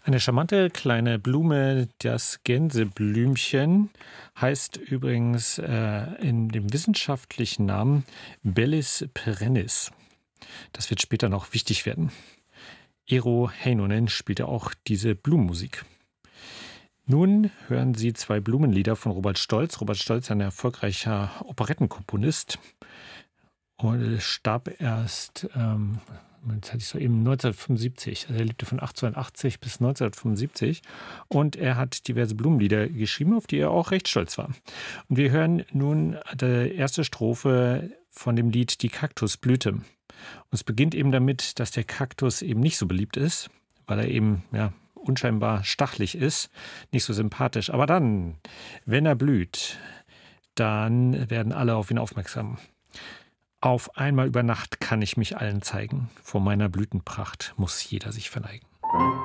Eine charmante kleine Blume, das Gänseblümchen, heißt übrigens in dem wissenschaftlichen Namen Bellis perennis. Das wird später noch wichtig werden. Eero Heinonen spielte auch diese Blumenmusik. Nun hören Sie zwei Blumenlieder von Robert Stolz. Robert Stolz, ein erfolgreicher Operettenkomponist, und starb erst, jetzt hatte ich so eben 1975. Also er lebte von 1880 bis 1975 und er hat diverse Blumenlieder geschrieben, auf die er auch recht stolz war. Und wir hören nun die erste Strophe von dem Lied Die Kaktusblüte. Und es beginnt eben damit, dass der Kaktus eben nicht so beliebt ist, weil er eben unscheinbar stachelig ist, nicht so sympathisch. Aber dann, wenn er blüht, dann werden alle auf ihn aufmerksam. Auf einmal über Nacht kann ich mich allen zeigen. Vor meiner Blütenpracht muss jeder sich verneigen.